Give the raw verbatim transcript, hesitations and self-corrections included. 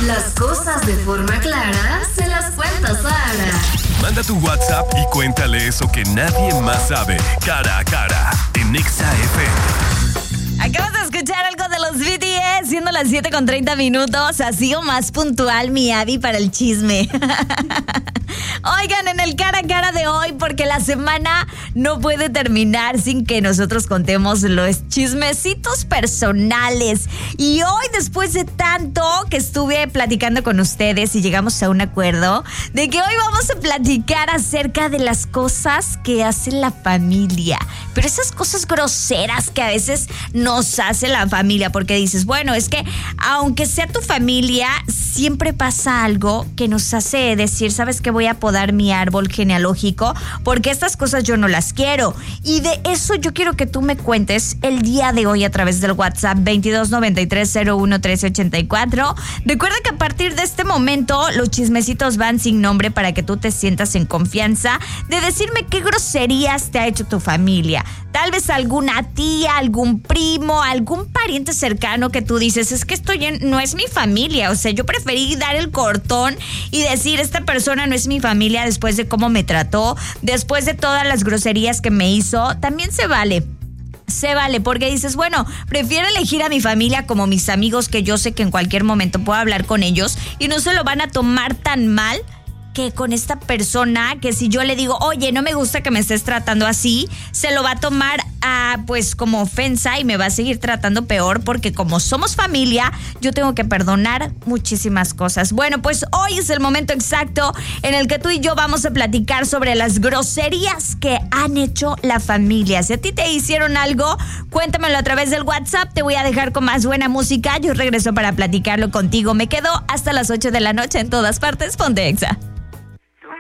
Las cosas de forma clara se las cuenta Sara. Manda tu WhatsApp y cuéntale eso que nadie más sabe. Cara a cara, en Exa F M. Acabas de escuchar algo de los B T S, siendo las siete con treinta minutos. Así o más puntual, mi Abby, para el chisme. Oigan, en el cara a cara de hoy, porque la semana no puede terminar sin que nosotros contemos los chismecitos personales. Y hoy, después de tanto que estuve platicando con ustedes y llegamos a un acuerdo de que hoy vamos a platicar acerca de las cosas que hace la familia. Pero esas cosas groseras que a veces nos hace la familia, porque dices, bueno, es que aunque sea tu familia, siempre pasa algo que nos hace decir, ¿sabes qué? Voy a podar mi árbol genealógico porque estas cosas yo no las quiero. Y de eso yo quiero que tú me cuentes el día de hoy a través del WhatsApp veintidós noventa y tres cero uno trece ochenta y cuatro. Recuerda que a partir de este momento los chismecitos van sin nombre para que tú te sientas en confianza de decirme qué groserías te ha hecho tu familia. Tal vez alguna tía, algún primo, algún pariente cercano que tú dices, es que esto ya no es mi familia. O sea, yo preferí dar el cortón y decir, esta persona no es mi familia después de cómo me trató, después de todas las groserías que me hizo. También se vale. Se vale, porque dices, bueno, prefiero elegir a mi familia como mis amigos, que yo sé que en cualquier momento puedo hablar con ellos y no se lo van a tomar tan mal que con esta persona que si yo le digo, oye, no me gusta que me estés tratando así, se lo va a tomar a, pues como ofensa y me va a seguir tratando peor, porque como somos familia, yo tengo que perdonar muchísimas cosas. Bueno, pues hoy es el momento exacto en el que tú y yo vamos a platicar sobre las groserías que han hecho la familia. Si a ti te hicieron algo, cuéntamelo a través del WhatsApp. Te voy a dejar con más buena música. Yo regreso para platicarlo contigo. Me quedo hasta las ocho de la noche en todas partes. Ponte Exa.